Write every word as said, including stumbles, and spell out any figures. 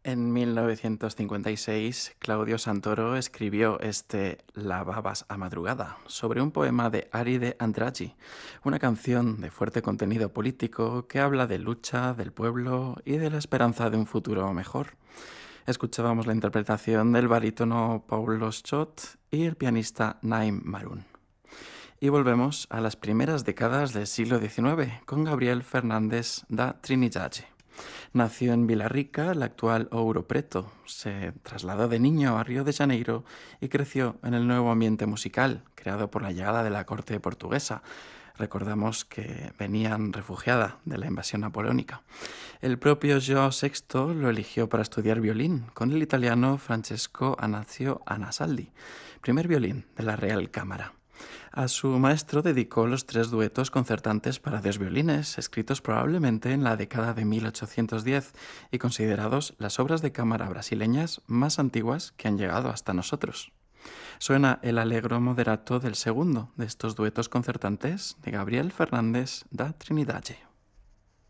En mil novecientos cincuenta y seis, Claudio Santoro escribió este Lavabas a madrugada sobre un poema de Ari de Andrade, una canción de fuerte contenido político que habla de lucha del pueblo y de la esperanza de un futuro mejor. Escuchábamos la interpretación del barítono Paulo Schott y el pianista Naim Maroun. Y volvemos a las primeras décadas del siglo diecinueve con Gabriel Fernández da Trindade. Nació en Villarrica, la actual Ouro Preto. Se trasladó de niño a Río de Janeiro y creció en el nuevo ambiente musical creado por la llegada de la corte portuguesa. Recordamos que venían refugiada de la invasión napoleónica. El propio João sexto lo eligió para estudiar violín con el italiano Francesco Anazio Anasaldi, primer violín de la Real Cámara. A su maestro dedicó los tres duetos concertantes para dos violines, escritos probablemente en la década de mil ochocientos diez y considerados las obras de cámara brasileñas más antiguas que han llegado hasta nosotros. Suena el Allegro moderato del segundo de estos duetos concertantes de Gabriel Fernández da Trindade.